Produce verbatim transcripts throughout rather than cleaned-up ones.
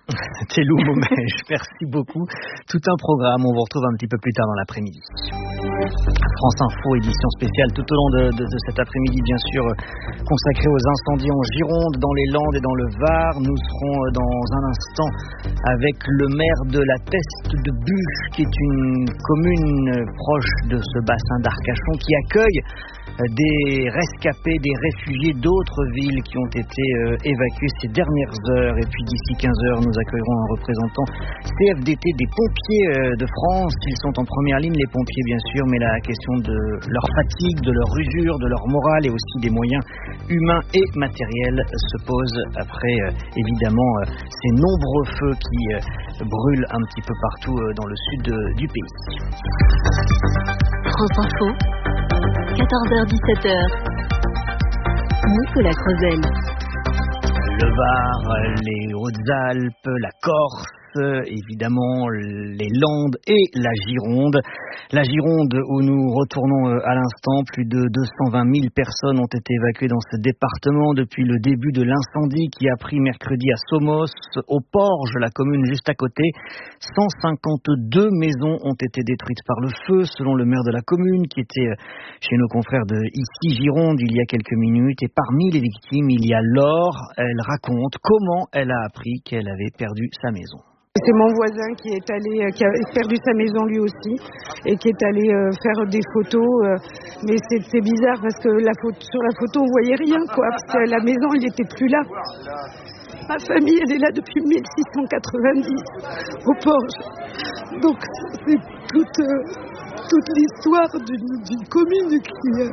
C'était Lou Momège, merci beaucoup. Tout un programme, on vous retrouve un petit peu plus tard dans l'après-midi. France Info, édition spéciale tout au long de, de, de cet après-midi, bien sûr, consacrée aux incendies en Gironde, dans les Landes et dans le Var. Nous serons dans un instant avec le maire de la Teste de Buch, qui est une commune proche de ce bassin d'Arcachon, qui accueille des rescapés, des réfugiés d'autres villes qui ont été euh, évacués ces dernières heures. Et puis d'ici quinze heures, nous accueillerons un représentant C F D T des pompiers euh, de France. Ils sont en première ligne, les pompiers bien sûr, mais la question de leur fatigue, de leur usure, de leur morale et aussi des moyens humains et matériels se pose après euh, évidemment euh, ces nombreux feux qui euh, brûlent un petit peu partout euh, dans le sud euh, du pays. France Info, quatorze heures dix-sept heures. Nicolas Crozel. Le Var, les Hautes-Alpes, la Corse, évidemment les Landes et la Gironde. La Gironde où nous retournons à l'instant, plus de deux cent vingt mille personnes ont été évacuées dans ce département depuis le début de l'incendie qui a pris mercredi à Somos, au Porge, la commune juste à côté. cent cinquante-deux maisons ont été détruites par le feu, selon le maire de la commune qui était chez nos confrères de Ici Gironde il y a quelques minutes. Et parmi les victimes, il y a Laure. Elle raconte comment elle a appris qu'elle avait perdu sa maison. C'est mon voisin qui est allé, qui a perdu sa maison lui aussi et qui est allé euh, faire des photos. Euh, mais c'est, c'est bizarre parce que la photo, sur la photo on voyait rien quoi, parce que la maison elle n'était plus là. Ma famille elle est là depuis mille six cent quatre-vingt-dix au Porge. Donc c'est toute, euh, toute l'histoire d'une, d'une commune qui... Euh,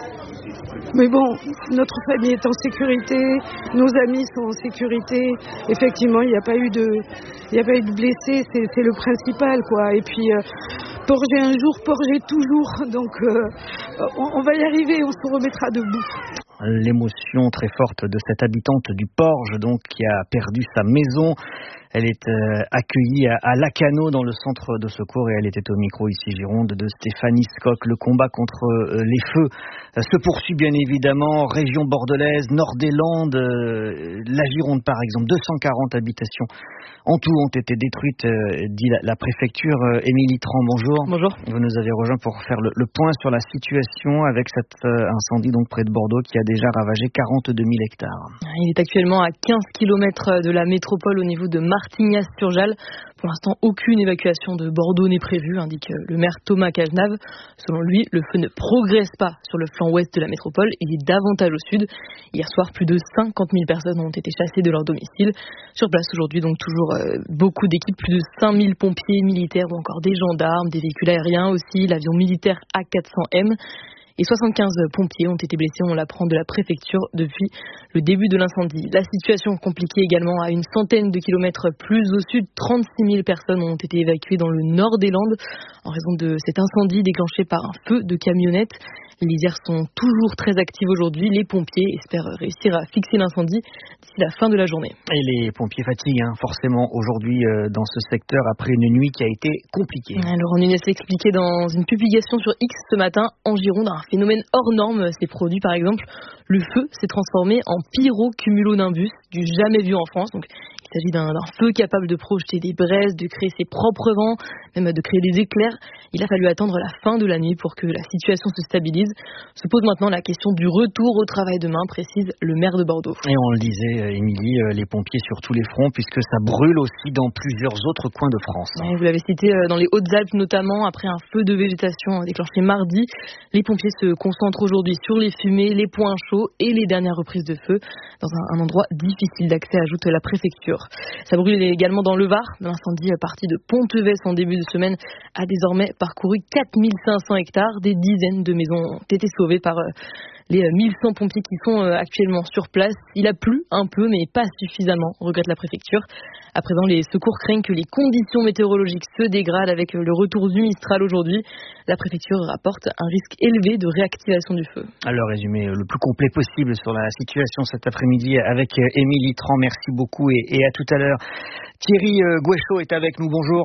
Mais bon, notre famille est en sécurité, nos amis sont en sécurité. Effectivement, il n'y a pas eu de, il n'y a pas eu de blessés, c'est, c'est le principal, quoi. Et puis, euh, Porger un jour, Porger toujours. Donc, euh, on, on va y arriver, on se remettra debout. L'émotion très forte de cette habitante du Porge, donc, qui a perdu sa maison. Elle est euh, accueillie à, à Lacanau dans le centre de secours et elle était au micro ici Gironde de Stéphanie Scott. Le combat contre euh, les feux euh, se poursuit bien évidemment. Région bordelaise, nord des Landes, euh, la Gironde par exemple, deux cent quarante habitations en tout ont été détruites, euh, dit la, la préfecture. Euh, Émilie Tran, bonjour. Bonjour. Vous nous avez rejoint pour faire le, le point sur la situation avec cet euh, incendie donc près de Bordeaux qui a déjà ravagé quarante-deux mille hectares. Il est actuellement à quinze kilomètres de la métropole au niveau de Martignas-sur-Jalles. Pour l'instant, aucune évacuation de Bordeaux n'est prévue, indique le maire Thomas Cazenave. Selon lui, le feu ne progresse pas sur le flanc ouest de la métropole, il est davantage au sud. Hier soir, plus de cinquante mille personnes ont été chassées de leur domicile. Sur place aujourd'hui, donc toujours euh, beaucoup d'équipes, plus de cinq mille pompiers, militaires ou encore des gendarmes, des véhicules aériens aussi, l'avion militaire A quatre cents M. Et soixante-quinze pompiers ont été blessés, on l'apprend de la préfecture depuis le début de l'incendie. La situation compliquée également à une centaine de kilomètres plus au sud. trente-six mille personnes ont été évacuées dans le nord des Landes en raison de cet incendie déclenché par un feu de camionnette. Les lisières sont toujours très actives aujourd'hui. Les pompiers espèrent réussir à fixer l'incendie d'ici la fin de la journée. Et les pompiers fatiguent hein, forcément aujourd'hui euh, dans ce secteur après une nuit qui a été compliquée. Laurent Nunez l'expliquait dans une publication sur X ce matin en Gironde. Un phénomène hors norme s'est produit par exemple. Le feu s'est transformé en pyrocumulonimbus, du jamais vu en France. Donc, il s'agit d'un, d'un feu capable de projeter des braises, de créer ses propres vents, même de créer des éclairs. Il a fallu attendre la fin de la nuit pour que la situation se stabilise. Se pose maintenant la question du retour au travail demain, précise le maire de Bordeaux. Et on le disait, Émilie, les pompiers sur tous les fronts, puisque ça brûle aussi dans plusieurs autres coins de France. Ouais, vous l'avez cité, dans les Hautes-Alpes notamment, après un feu de végétation déclenché mardi. Les pompiers se concentrent aujourd'hui sur les fumées, les points chauds et les dernières reprises de feu dans un, un endroit difficile d'accès, ajoute la préfecture. Ça brûle également dans le Var. L'incendie parti de Pontevès en début de semaine a désormais parcouru quatre mille cinq cents hectares. Des dizaines de maisons ont été sauvées par les mille cent pompiers qui sont actuellement sur place. Il a plu un peu, mais pas suffisamment, regrette la préfecture. À présent, les secours craignent que les conditions météorologiques se dégradent avec le retour du Mistral aujourd'hui. La préfecture rapporte un risque élevé de réactivation du feu. Alors, résumé le plus complet possible sur la situation cet après-midi avec Émilie Tran. Merci beaucoup et, et à tout à l'heure. Thierry Gouéchaud est avec nous. Bonjour.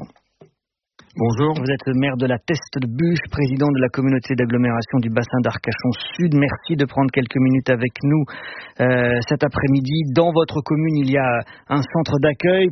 Bonjour. Vous êtes le maire de la Teste de Buch, président de la communauté d'agglomération du bassin d'Arcachon Sud. Merci de prendre quelques minutes avec nous euh, cet après-midi. Dans votre commune, il y a un centre d'accueil